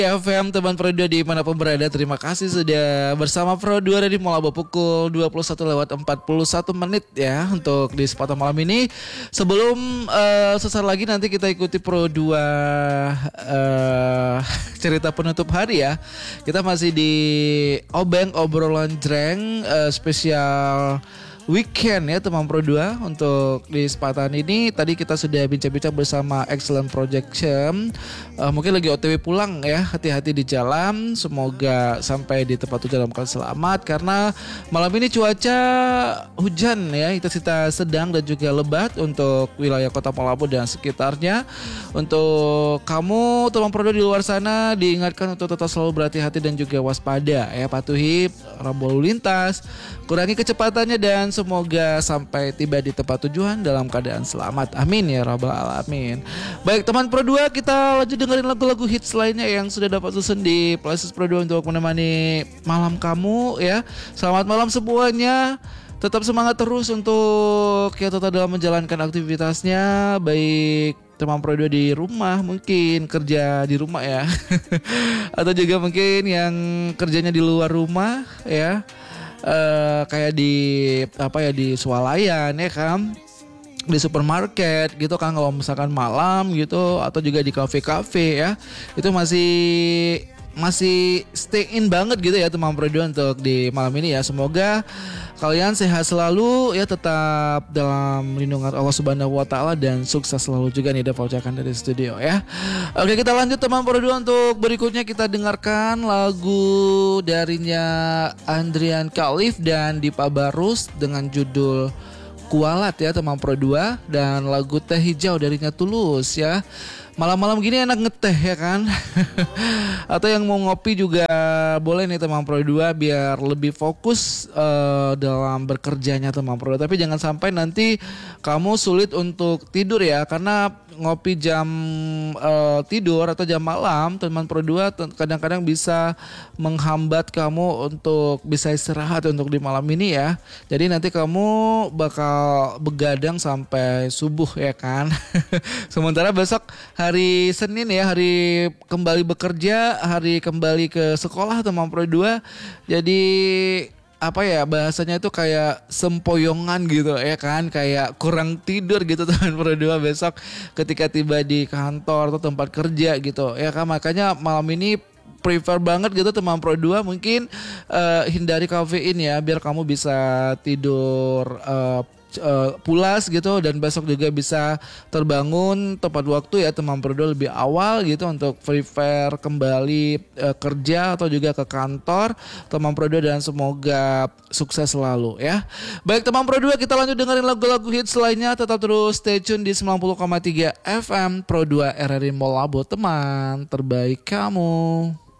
FM teman Pro 2 dimanapun berada, terima kasih sudah bersama Pro 2 dari Molabo pukul 21:41 ya untuk di kesempatan malam ini. Sebelum sesaat lagi nanti kita ikuti Pro 2 cerita penutup hari ya. Kita masih di Obeng obrolan jreng spesial weekend ya teman Pro 2. Untuk di kesempatan ini tadi kita sudah bincang-bincang bersama Excellent Projection. Mungkin lagi OTW pulang ya, hati-hati di jalan, semoga sampai di tempat tujuan dalam keadaan selamat. Karena malam ini cuaca hujan ya, intensitas sedang dan juga lebat untuk wilayah Kota Molabo dan sekitarnya. Untuk kamu teman Pro 2 di luar sana diingatkan untuk tetap selalu berhati-hati dan juga waspada ya, patuhi rambu lalu lintas, kurangi kecepatannya dan semoga sampai tiba di tempat tujuan dalam keadaan selamat. Amin ya rabbal alamin. Baik teman Pro 2, kita lanjut dengerin lagu-lagu hits lainnya yang sudah dapat susun di playlist Pro 2 untuk menemani malam kamu ya. Selamat malam semuanya. Tetap semangat terus untuk ya tetap dalam menjalankan aktivitasnya, baik teman Pro 2 di rumah, mungkin kerja di rumah ya. Atau juga mungkin yang kerjanya di luar rumah ya. Kayak di di swalayan ya kan, di supermarket gitu kan, kalau misalkan malam gitu, atau juga di kafe-kafe ya, itu masih stay in banget gitu ya teman Pro 2 untuk di malam ini ya. Semoga kalian sehat selalu ya, tetap dalam lindungan Allah Subhanahu wa taala dan sukses selalu juga nih, Dev ucapkan dari studio ya. Oke, kita lanjut teman Pro 2, untuk berikutnya kita dengarkan lagu darinya Andrian Khalif dan Dipa Barus dengan judul Kualat ya teman Pro 2, dan lagu Teh Hijau darinya Tulus ya. Malam-malam gini enak ngeteh ya kan. Atau yang mau ngopi juga boleh nih teman Pro 2, biar lebih fokus dalam bekerjanya teman Pro 2. Tapi jangan sampai nanti kamu sulit untuk tidur ya, karena ngopi jam tidur atau jam malam teman Pro 2 kadang-kadang bisa menghambat kamu untuk bisa istirahat untuk di malam ini ya. Jadi nanti kamu bakal begadang sampai subuh ya kan. Sementara besok hari Senin ya, hari kembali bekerja, hari kembali ke sekolah teman Pro 2. Jadi bahasanya itu kayak sempoyongan gitu ya kan, kayak kurang tidur gitu teman Pro 2 besok ketika tiba di kantor atau tempat kerja gitu ya kan. Makanya malam ini prefer banget gitu teman Pro 2, mungkin hindari kafein ya, biar kamu bisa tidur pulas gitu, dan besok juga bisa terbangun tepat waktu ya teman Pro 2, lebih awal gitu untuk prepare kembali kerja atau juga ke kantor teman Pro 2, dan semoga sukses selalu ya. Baik teman Pro 2, kita lanjut dengerin lagu-lagu hits lainnya. Tetap terus stay tune di 90,3 FM Pro 2 RRI Molabo, teman terbaik kamu.